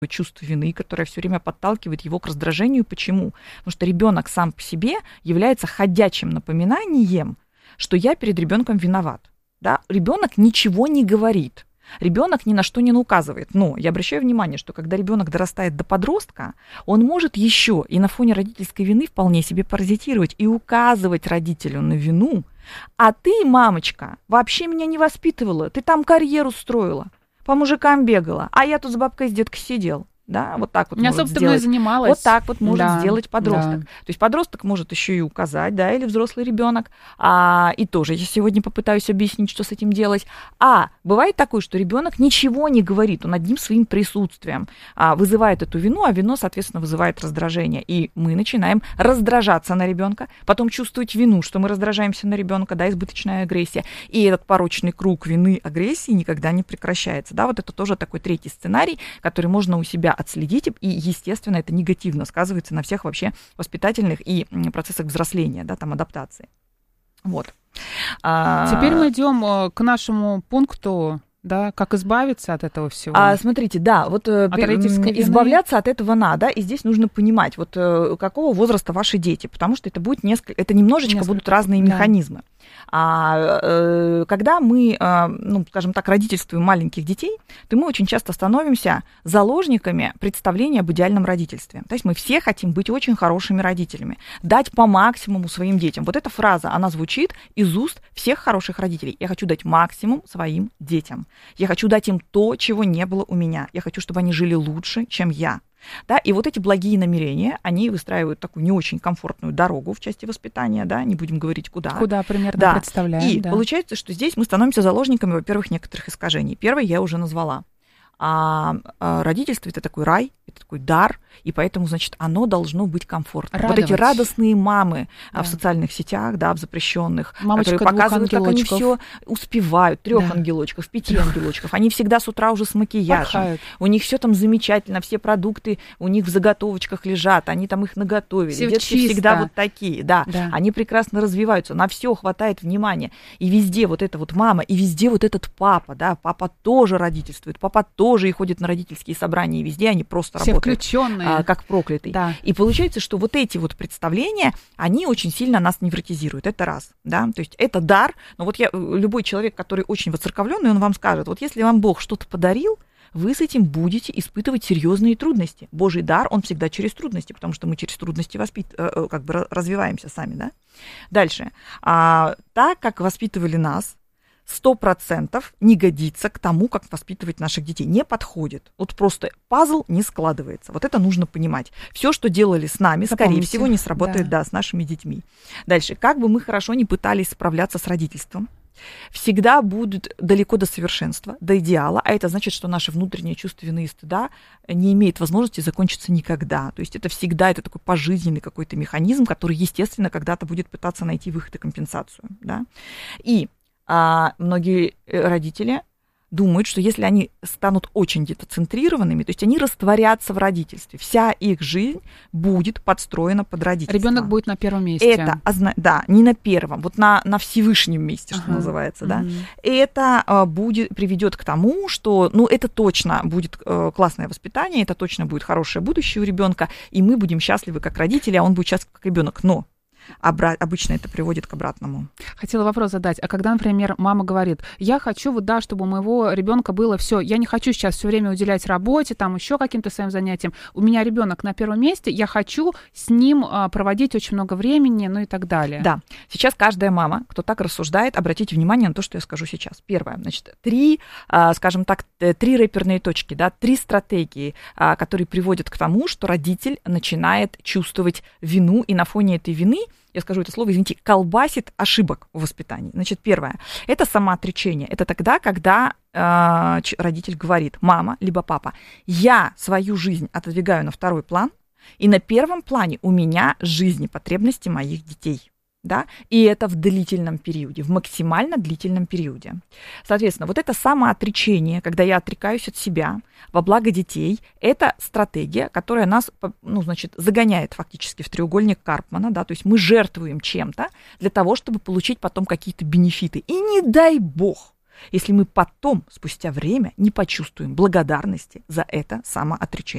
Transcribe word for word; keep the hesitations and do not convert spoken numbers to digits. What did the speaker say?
чувство вины, которое все время подталкивает его к раздражению. Почему? Потому что ребенок сам по себе является ходячим напоминанием, что я перед ребенком виноват. Да? Ребенок ничего не говорит. Ребенок ни на что не указывает. Но я обращаю внимание, что когда ребенок дорастает до подростка, он может еще и на фоне родительской вины вполне себе паразитировать и указывать родителю на вину. А ты, мамочка, вообще меня не воспитывала, ты там карьеру строила, по мужикам бегала, а я тут с бабкой с деткой сидел. Да, вот так вот не может особо сделать. Занималась. Вот так вот может да, сделать подросток. Да. То есть подросток может еще и указать, да, или взрослый ребенок, а, и тоже я сегодня попытаюсь объяснить, что с этим делать. А бывает такое, что ребенок ничего не говорит, он одним своим присутствием а, вызывает эту вину, а вино, соответственно, вызывает раздражение. И мы начинаем раздражаться на ребенка, потом чувствовать вину, что мы раздражаемся на ребенка, да, избыточная агрессия. И этот порочный круг вины, агрессии никогда не прекращается. Да, вот это тоже такой третий сценарий, который можно у себя отследить, и, естественно, это негативно сказывается на всех вообще воспитательных и процессах взросления, да, там, адаптации. Вот. Теперь мы идем к нашему пункту, да, как избавиться от этого всего. А, смотрите, да, вот от избавляться от этого надо, и здесь нужно понимать, вот какого возраста ваши дети, потому что это будет несколько, это немножечко несколько. будут разные да. механизмы. А, когда мы, ну, скажем так, родительствуем маленьких детей, то мы очень часто становимся заложниками представления об идеальном родительстве. То есть мы все хотим быть очень хорошими родителями, дать по максимуму своим детям. Вот эта фраза, она звучит из уст всех хороших родителей. Я хочу дать максимум своим детям. Я хочу дать им то, чего не было у меня. Я хочу, чтобы они жили лучше, чем я. Да, и вот эти благие намерения, они выстраивают такую не очень комфортную дорогу в части воспитания, да, не будем говорить куда. Куда примерно да. представляем. И да. получается, что здесь мы становимся заложниками, во-первых, некоторых искажений. Первое я уже назвала. А, а родительство – это такой рай, это такой дар, и поэтому, значит, оно должно быть комфортным. Радовать. Вот эти радостные мамы да. в социальных сетях, да, в запрещенных, Мамочка которые показывают, как они все успевают, трех да. ангелочков, пяти ангелочков, они всегда с утра уже с макияжем, Пахают. У них все там замечательно, все продукты у них в заготовочках лежат, они там их наготовили, все детки чисто. Всегда вот такие, да, да, они прекрасно развиваются, на все хватает внимания, и везде вот эта вот мама, и везде вот этот папа, да, папа тоже родительствует, папа тоже и ходит на родительские собрания, и везде они просто все работают включенные. А, как проклятые. Да. И получается, что вот эти вот представления, они очень сильно нас невротизируют. Это раз, да, то есть это дар. Но вот я, любой человек, который очень воцерковленный, он вам скажет, вот если вам Бог что-то подарил, вы с этим будете испытывать серьезные трудности. Божий дар, он всегда через трудности, потому что мы через трудности воспит... как бы развиваемся сами, да. Дальше. А, так, как воспитывали нас, сто процентов не годится к тому, как воспитывать наших детей. Не подходит. Вот просто пазл не складывается. Вот это нужно понимать. Все, что делали с нами, Запомните. скорее всего, не сработает да. Да, с нашими детьми. Дальше. Как бы мы хорошо ни пытались справляться с родительством, всегда будут далеко до совершенства, до идеала, а это значит, что наше внутреннее чувство вины и стыда не имеет возможности закончиться никогда. То есть это всегда это такой пожизненный какой-то механизм, который, естественно, когда-то будет пытаться найти выход и компенсацию. Да? И а, многие родители думают, что если они станут очень детоцентрированными, то есть они растворятся в родительстве, вся их жизнь будет подстроена под родительство. Ребенок будет на первом месте. Это, да, не на первом, вот на, на Всевышнем месте, что ага. называется, да. Uh-huh. Это а, будет, приведет к тому, что, ну, это точно будет а, классное воспитание, это точно будет хорошее будущее у ребенка, и мы будем счастливы как родители, а он будет счастлив как ребенок. Но Обра- обычно это приводит к обратному. Хотела вопрос задать. А когда, например, мама говорит, я хочу, вот да, чтобы у моего ребенка было все, я не хочу сейчас все время уделять работе, там еще каким-то своим занятиям. У меня ребенок на первом месте, я хочу с ним а, проводить очень много времени, ну и так далее. Да. Сейчас каждая мама, кто так рассуждает, обратите внимание на то, что я скажу сейчас. Первое, значит, три, а, скажем так, три рэперные точки, да, три стратегии, а, которые приводят к тому, что родитель начинает чувствовать вину, и на фоне этой вины, я скажу это слово, извините, колбасит ошибок в воспитании. Значит, первое, это самоотречение. Это тогда, когда э, родитель говорит, мама, либо папа, я свою жизнь отодвигаю на второй план, и на первом плане у меня жизнь и потребности моих детей. Да? И это в длительном периоде, в максимально длительном периоде. Соответственно, вот это самоотречение, когда я отрекаюсь от себя во благо детей, это стратегия, которая нас, ну, значит, загоняет фактически в треугольник Карпмана, да? То есть мы жертвуем чем-то для того, чтобы получить потом какие-то бенефиты. И не дай бог, если мы потом, спустя время, не почувствуем благодарности за это самоотречение.